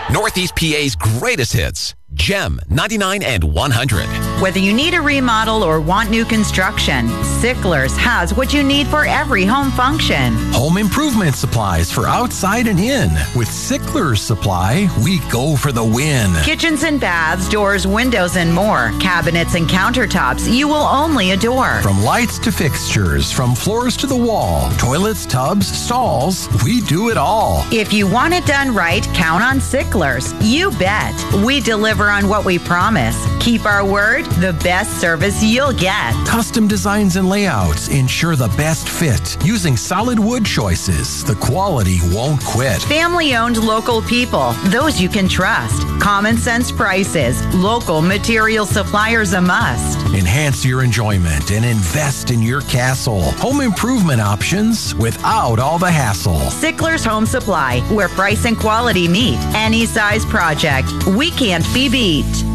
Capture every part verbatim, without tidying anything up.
Northeast P A's greatest hits. Gem ninety-nine and one hundred. Whether you need a remodel or want new construction, Sickler's has what you need for every home function. Home improvement supplies for outside and in. With Sickler's Supply, we go for the win. Kitchens and baths, doors, windows, and more. Cabinets and countertops you will only adore. From lights to fixtures, from floors to the wall, toilets, tubs, stalls, we do it all. If you want it done right, count on Sickler's. You bet. We deliver on what we promise. Keep our word, the best service you'll get. Custom designs and layouts ensure the best fit. Using solid wood choices, the quality won't quit. Family-owned local people, those you can trust. Common sense prices, local material suppliers a must. Enhance your enjoyment and invest in your castle. Home improvement options without all the hassle. Sickler's Home Supply, where price and quality meet. Any size project, we can't be beat.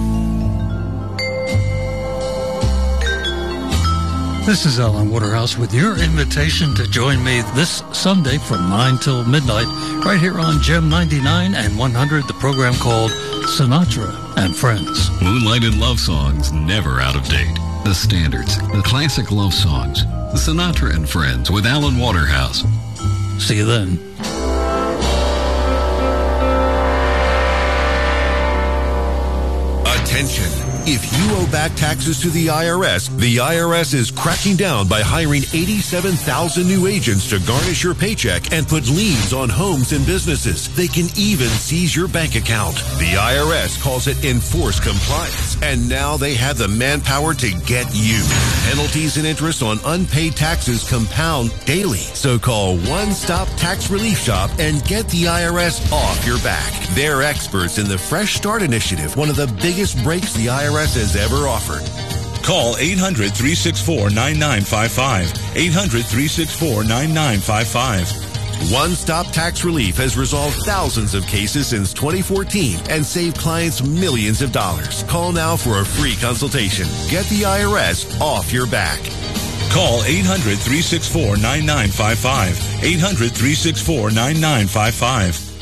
This is Alan Waterhouse with your invitation to join me this Sunday from nine till midnight right here on Gem ninety-nine and one hundred, the program called Sinatra and Friends. Moonlighted love songs never out of date. The standards, the classic love songs. The Sinatra and Friends with Alan Waterhouse. See you then. Attention. If you owe back taxes to the I R S, the I R S is cracking down by hiring eighty-seven thousand new agents to garnish your paycheck and put liens on homes and businesses. They can even seize your bank account. The I R S calls it enforced compliance, and now they have the manpower to get you. Penalties and interest on unpaid taxes compound daily. So call One Stop Tax Relief Shop and get the I R S off your back. They're experts in the Fresh Start Initiative, one of the biggest breaks the I R S has ever offered. Call eight hundred, three six four, nine nine five five. eight hundred, three six four, nine nine five five. One Stop Tax Relief has resolved thousands of cases since twenty fourteen and saved clients millions of dollars. Call now for a free consultation. Get the I R S off your back. Call eight hundred, three six four, nine nine five five. eight hundred, three six four, nine nine five five.